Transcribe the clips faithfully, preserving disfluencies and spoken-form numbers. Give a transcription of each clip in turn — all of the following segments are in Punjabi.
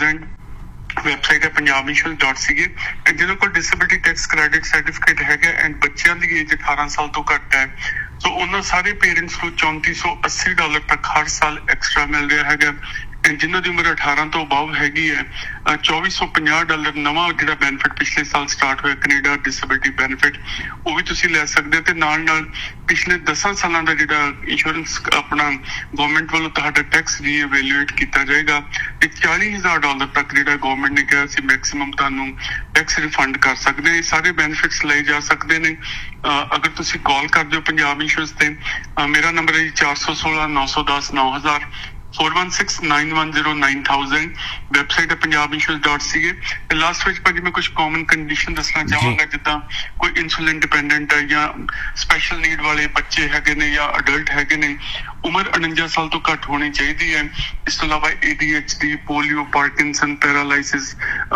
ਐਂਡ ਵੈਬਸਾਈਟ ਹੈ Punjab insurance dot C A. And ਜਿਹਨਾਂ ਕੋਲ ਡਿਸੇਬਿਲਿਟੀ ਟੈਕਸ ਕ੍ਰੈਡਿਟ ਸਰਟੀਫਿਕੇਟ ਹੈਗਾ ਐਂਡ ਬੱਚਿਆਂ ਦੀ ਏਜ ਅਠਾਰਾਂ ਸਾਲ ਤੋਂ ਘੱਟ ਹੈ, ਸੋ ਉਹਨਾਂ ਸਾਰੇ ਪੇਰੈਂਟਸ ਨੂੰ ਚੌਂਤੀ ਸੌ ਅੱਸੀ ਡਾਲਰ ਤੱਕ ਹਰ ਸਾਲ ਐਕਸਟਰਾ ਮਿਲ ਰਿਹਾ ਹੈਗਾ। ਐਂਡ ਜਿਨ੍ਹਾਂ ਦੀ ਉਮਰ ਅਠਾਰਾਂ ਤੋਂ ਅਬਾਵ ਹੈਗੀ ਹੈ ਚੌਵੀ ਸੌ ਪੰਜਾਹ ਡਾਲਰ ਨਵਾਂ ਜਿਹੜਾ ਬੈਨੀਫਿਟ ਪਿਛਲੇ ਸਾਲ ਸਟਾਰਟ ਹੋਇਆ ਕੈਨੇਡਾ ਡਿਸੇਬਿਲਿਟੀ ਬੈਨੀਫਿਟ, ਉਹ ਵੀ ਤੁਸੀਂ ਲੈ ਸਕਦੇ ਹੋ। ਤੇ ਨਾਲ ਨਾਲ ਪਿਛਲੇ ਦਸਾਂ ਸਾਲਾਂ ਦਾ ਜਿਹੜਾ ਇੰਸ਼ੋਰੈਂਸ ਆਪਣਾ ਗਵਰਨਮੈਂਟ ਵੱਲੋਂ ਤੁਹਾਡਾ ਟੈਕਸ ਰੀਐਵੈਲੂਏਟ ਕੀਤਾ ਜਾਏਗਾ ਤੇ ਚਾਲੀ ਹਜ਼ਾਰ ਡਾਲਰ ਤੱਕ ਜਿਹੜਾ ਗਵਰਨਮੈਂਟ ਨੇ ਕਿਹਾ ਸੀ ਮੈਕਸਿਮਮ ਤੁਹਾਨੂੰ ਟੈਕਸ ਰਿਫੰਡ ਕਰ ਸਕਦੇ। ਇਹ ਸਾਰੇ ਬੈਨੀਫਿਟਸ ਲਏ ਜਾ ਸਕਦੇ ਨੇ ਅਗਰ ਤੁਸੀਂ ਕਾਲ ਕਰਦੇ ਹੋ ਪੰਜਾਬ ਇੰਸ਼ੋਰੈਂਸ ਤੇ। ਮੇਰਾ ਨੰਬਰ ਹੈ ਚਾਰ ਸੌ ਸੋਲਾਂ ਨੌ ਸੌ ਦਸ ਨੌ ਹਜ਼ਾਰ four one six nine one zero nine thousand। Website ਹੈ ਪੰਜਾਬ ਇੰਸ਼ੋਰੈਂਸ ਡਾਟ ਸੀ ਏ। ਤੇ ਲਾਸਟ ਵਿੱਚ ਭਾਜੀ ਮੈਂ ਕੁਝ ਕਾਮਨ ਕੰਡੀਸ਼ਨ ਦੱਸਣਾ ਚਾਹਾਂਗਾ, ਜਿੱਦਾਂ ਕੋਈ ਇਨਸੂਲਿਨ ਡਿਪੈਂਡੈਂਟ ਹੈ ਜਾਂ ਸਪੈਸ਼ਲ ਨੀਡ ਵਾਲੇ ਬੱਚੇ ਹੈਗੇ ਨੇ ਜਾਂ ਅਡਲਟ ਹੈਗੇ ਨੇ, ਉਮਰ ਉਣੰਜਾ ਸਾਲ ਤੋਂ ਘੱਟ ਹੋਣੀ ਚਾਹੀਦੀ ਹੈ। ਇਸ ਤੋਂ ਇਲਾਵਾ A D H D, polio, Parkinson, paralysis,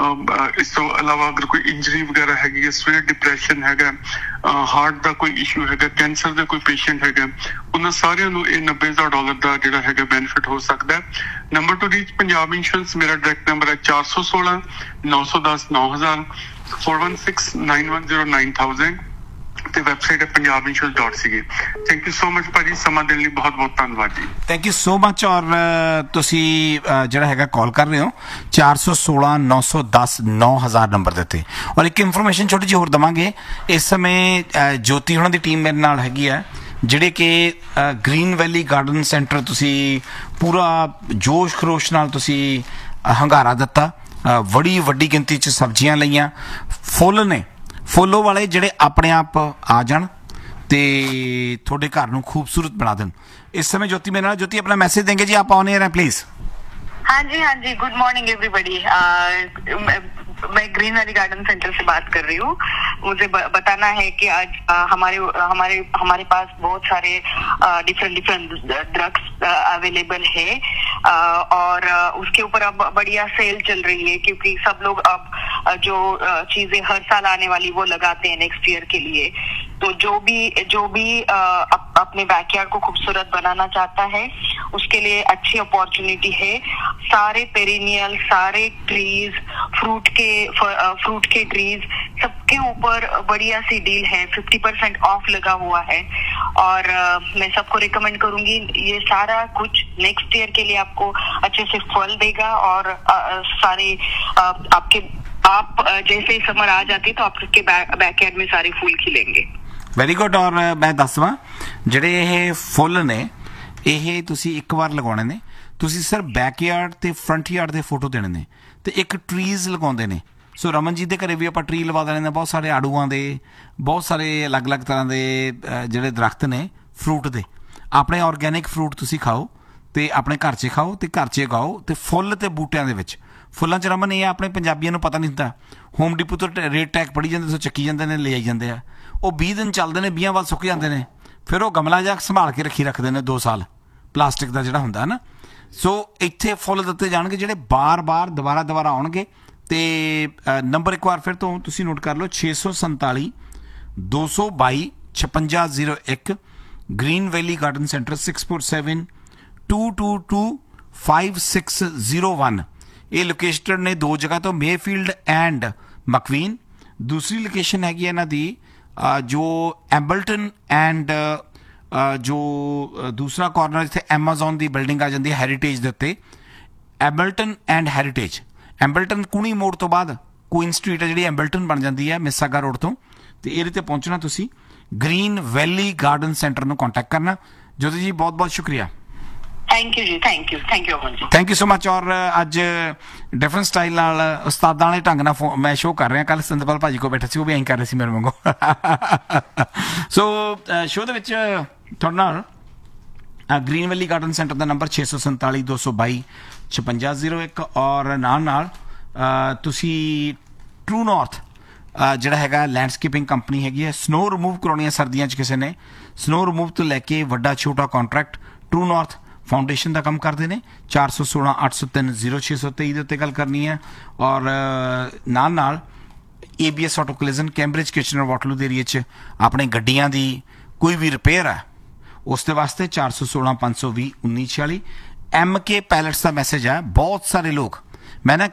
ਇਸ ਤੋਂ ਇਲਾਵਾ ਅਗਰ ਕੋਈ ਇੰਜਰੀ ਵਗੈਰਾ ਹੈਗੀ ਹੈ, ਸਵੇਰ ਡਿਪਰੈਸ਼ਨ ਹੈਗਾ, ਹਾਰਟ ਦਾ ਕੋਈ ਇਸ਼ੂ ਹੈਗਾ, ਕੈਂਸਰ ਦਾ ਕੋਈ ਪੇਸ਼ੈਂਟ ਹੈਗਾ, ਉਹਨਾਂ ਸਾਰਿਆਂ ਨੂੰ ਇਹ ਨੱਬੇ ਹਜ਼ਾਰ ਡਾਲਰ ਦਾ ਜਿਹੜਾ ਹੈਗਾ ਬੈਨੀਫਿਟ ਹੋ ਸਕਦਾ ਹੈ। Number two reach Punjab insurance, ਮੇਰਾ ਡਾਇਰੈਕਟ ਨੰਬਰ ਹੈ ਚਾਰ ਸੌ ਸੋਲਾਂ ਨੌ ਸੌ ਦਸ ਨੌ ਹਜ਼ਾਰ four one six nine one zero nine thousand ਤੇ ਵੈਬਸਾਈਟ ਹੈ Punjab insurance dot C A. Thank you so much ਭਾਜੀ, ਸਮਾਂ ਦੇਣ ਲਈ ਬਹੁਤ ਬਹੁਤ ਧੰਨਵਾਦ ਜੀ। Thank you so much. ਔਰ ਤੁਸੀਂ ਜਿਹੜਾ ਹੈਗਾ ਕਾਲ ਕਰ ਰਹੇ ਹੋ ਚਾਰ ਸੌ ਸੋਲਾਂ ਨੌ ਸੌ ਦਸ ਨੌ ਹਜ਼ਾਰ ਨੰਬਰ ਦੇ ਉੱਤੇ। ਔਰ ਇੱਕ ਇਨਫੋਰਮੇਸ਼ਨ ਛੋਟੀ ਜਿਹੀ ਹੋਰ ਦੇਵਾਂਗੇ, ਇਸ ਸਮੇਂ ਜੋਤੀ ਉਹਨਾਂ ਦੀ ਟੀਮ ਮੇਰੇ ਨਾਲ ਹੈਗੀ ਹੈ, ਜਿਹੜੇ ਕਿ ਗ੍ਰੀਨ ਵੈਲੀ ਗਾਰਡਨ ਸੈਂਟਰ ਤੁਸੀਂ ਪੂਰਾ ਜੋਸ਼ ਖਰੋਸ਼ ਨਾਲ ਤੁਸੀਂ ਹੰਗਾਰਾ ਦਿੱਤਾ, ਬੜੀ ਵੱਡੀ ਗਿਣਤੀ 'ਚ ਸਬਜ਼ੀਆਂ ਲਈਆਂ, ਫੁੱਲ ਨੇ ਫੋਲੋ ਵਾਲੇ ਜਿਹੜੇ ਆਪਣੇ ਆਪ ਆ ਜਾਣ ਤੇ ਤੁਹਾਡੇ ਘਰ ਨੂੰ ਖੂਬਸੂਰਤ ਬਣਾ ਦੇਣ। ਇਸ ਸਮੇਂ ਜੋਤੀ ਮੇਰੇ ਨਾਲ, ਜੋਤੀ अपना मैसेज देंगे जी, आप ऑन एयर हैं प्लीज। हाँ जी हाँ जी, गुड मॉर्निंग एवरीबॉडी। मैं ग्रीन वैली गार्डन सेंटर से बात कर रही हूँ। मुझे बताना है कि आज आ, हमारे हमारे हमारे पास बहुत सारे डिफरेंट डिफरेंट ड्रग्स अवेलेबल है आ, और आ, उसके ऊपर अब बढ़िया सेल चल रही है, क्योंकि सब लोग अब जो चीजें हर साल आने वाली वो लगाते हैं नेक्स्ट ईयर के लिए। तो जो भी जो भी आ, अप, अपने बैकयार्ड को खूबसूरत बनाना चाहता है उसके लिए अच्छी अपॉर्चुनिटी है। सारे पेरिनियल, सारे ट्रीज, फ्रूट के फ्रूट के ट्रीज सबके ऊपर बढ़िया सी डील है, फिफ्टी परसेंट ऑफ लगा हुआ है। और uh, मैं सबको रिकमेंड करूंगी, ये सारा कुछ नेक्स्ट ईयर के लिए आपको अच्छे से फल देगा। और uh, सारे uh, आपके आप uh, जैसे समर आ जाती तो आपके बैकयार्ड में सारे फूल खिलेंगे। Very good. ਔਰ ਮੈਂ ਦੱਸਵਾਂ, ਜਿਹੜੇ ਇਹ ਫੁੱਲ ਨੇ ਇਹ ਤੁਸੀਂ ਇੱਕ ਵਾਰ ਲਗਾਉਣੇ ਨੇ, ਤੁਸੀਂ ਸਿਰਫ ਬੈਕਯਾਰਡ ਤੇ ਫਰੰਟ ਯਾਰਡ ਦੇ ਫੋਟੋ ਦੇਣੇ ਨੇ ਤੇ ਇੱਕ ਟਰੀਜ਼ ਲਗਾਉਂਦੇ ਨੇ। ਸੋ ਰਮਨ ਜੀ ਦੇ ਘਰੇ ਵੀ ਆਪਾਂ ਟਰੀ ਲਵਾ ਦੇਣੇ ਨੇ, ਬਹੁਤ ਸਾਰੇ ਆੜੂਆਂ ਦੇ, ਬਹੁਤ ਸਾਰੇ ਅਲੱਗ-ਅਲੱਗ ਤਰ੍ਹਾਂ ਦੇ ਜਿਹੜੇ ਦਰਖਤ ਨੇ ਫਰੂਟ ਦੇ। ਆਪਣੇ ਔਰਗੈਨਿਕ ਫਰੂਟ ਤੁਸੀਂ ਖਾਓ ਤੇ ਆਪਣੇ ਘਰ 'ਚ ਖਾਓ ਤੇ ਘਰ 'ਚ ਉਗਾਓ ਤੇ ਫੁੱਲ ਤੇ ਬੂਟਿਆਂ ਦੇ ਵਿੱਚ। ਫੁੱਲਾਂ 'ਚ ਰਮਨ ਇਹ ਆਪਣੇ ਪੰਜਾਬੀਆਂ ਨੂੰ ਪਤਾ ਨਹੀਂ ਹੁੰਦਾ, ਹੋਮ ਡਿਪੂ ਤੋਂ ਰੇਟ ਟੈਗ ਪੜੀ ਜਾਂਦੇ, ਸੋ ਚੱਕੀ ਜਾਂਦੇ ਨੇ, ਲੈ ਆਈ ਜਾਂਦੇ ਆ। ਉਹ ਵੀਹ ਦਿਨ ਚੱਲਦੇ ਨੇ, ਵੀਹਾਂ ਬਾਅਦ ਸੁੱਕ ਜਾਂਦੇ ਨੇ, ਫਿਰ ਉਹ ਗਮਲਾ ਜਿਹਾ ਸੰਭਾਲ ਕੇ ਰੱਖੀ ਰੱਖਦੇ ਨੇ ਦੋ ਸਾਲ, ਪਲਾਸਟਿਕ ਦਾ ਜਿਹੜਾ ਹੁੰਦਾ ਨਾ। ਸੋ ਇੱਥੇ ਫੁੱਲ ਦਿੱਤੇ ਜਾਣਗੇ ਜਿਹੜੇ ਬਾਰ-ਬਾਰ ਦੁਬਾਰਾ ਦੁਬਾਰਾ ਆਉਣਗੇ। ਤੇ ਨੰਬਰ ਇੱਕ ਵਾਰ ਫਿਰ ਤੋਂ ਤੁਸੀਂ ਨੋਟ ਕਰ ਲਓ, ਛੇ ਸੌ ਸੰਤਾਲੀ ਦੋ ਸੌ ਬਾਈ ਛਪੰਜਾ ਜ਼ੀਰੋ ਇੱਕ, green valley garden centre six four seven to to to five six zero one. ਇਹ ਲੋਕੇਸ਼ਨ ਨੇ ਦੋ ਜਗ੍ਹਾ ਤੋਂ, ਮੇਫੀਲਡ ਐਂਡ ਮਕਵੀਨ। ਦੂਸਰੀ ਲੋਕੇਸ਼ਨ ਹੈਗੀ ਇਹਨਾਂ ਦੀ ਜੋ ਐਂਬਲਟਨ ਐਂਡ ਜੋ ਦੂਸਰਾ ਕਾਰਨਰ ਜਿੱਥੇ ਐਮਾਜ਼ੋਨ ਦੀ ਬਿਲਡਿੰਗ ਆ ਜਾਂਦੀ ਹੈ ਹੈਰੀਟੇਜ ਦੇ ਉੱਤੇ, ਐਂਬਲਟਨ ਐਂਡ ਹੈਰੀਟੇਜ। ਐਂਬਲਟਨ ਕੂਣੀ ਮੋੜ ਤੋਂ ਬਾਅਦ ਕੁਈਨ ਸਟਰੀਟ ਹੈ ਜਿਹੜੀ ਐਂਬਲਟਨ ਬਣ ਜਾਂਦੀ ਹੈ ਮਿਸਾਗਾ ਰੋਡ ਤੋਂ, ਤੇ ਇਹਦੇ ਤੇ ਪਹੁੰਚਣਾ ਤੁਸੀਂ ਗ੍ਰੀਨ ਵੈਲੀ ਗਾਰਡਨ ਸੈਂਟਰ ਨੂੰ ਕੰਟੈਕਟ ਕਰਨਾ। ਜੋਤੀ ਜੀ ਬਹੁਤ ਬਹੁਤ ਸ਼ੁਕਰੀਆ। Thank you ji, thank you thank you Aman ji, thank you so much. और अज डिफरेंट स्टाइल नाल उस्तादां वाले ढंग नाल मैं शो कर रहा। कल संदपाल भाजी को बैठा सी, वो भी ऐं कर रहे सी मेरे वांगू। सो शो दे विच तुहाडे नाल ग्रीन वैली गार्डन सेंटर का नंबर छे सौ संताली दो सौ बाई छपंजा जीरो एक, और नाल नाल तुसी ट्रू नॉर्थ ਜਿਹੜਾ ਹੈਗਾ ਲੈਂਡਸਕੇਪਿੰਗ ਕੰਪਨੀ ਹੈਗੀ ਹੈ, ਸਨੋ ਰਿਮੂਵ ਕਰਾਉਣੀ ਹੈ ਸਰਦੀਆਂ 'ਚ ਕਿਸੇ ਨੇ, ਸਨੋ ਰਿਮੂਵ ਤੋਂ ਲੈ ਕੇ ਵੱਡਾ ਛੋਟਾ ਕੰਟਰੈਕਟ ਟਰੂ ਨਾਰਥ ਫਾਊਂਡੇਸ਼ਨ ਦਾ ਕੰਮ ਕਰਦੇ ਨੇ। ਚਾਰ ਸੌ ਸੋਲਾਂ ਅੱਠ ਸੌ ਤਿੰਨ ਜ਼ੀਰੋ ਛੇ ਸੌ ਤੇਈ ਦੇ ਉੱਤੇ ਗੱਲ ਕਰਨੀ ਹੈ। ਔਰ ਨਾਲ ਨਾਲ A B S auto ਕਲਿਜ਼ਨ Cambridge Kitchener Waterloo ਦੇ ਏਰੀਏ 'ਚ ਆਪਣੇ ਗੱਡੀਆਂ ਦੀ ਕੋਈ ਵੀ ਰਿਪੇਅਰ ਹੈ ਉਸ ਦੇ ਵਾਸਤੇ ਚਾਰ ਸੌ ਸੋਲਾਂ ਪੰਜ ਸੌ ਵੀਹ ਉੱਨੀ ਛਿਆਲੀ। ਐਮ ਕੇ ਪੈਲਟਸ ਦਾ ਮੈਸੇਜ ਹੈ, ਬਹੁਤ ਸਾਰੇ ਲੋਕ ਮੈਂ ਨਾ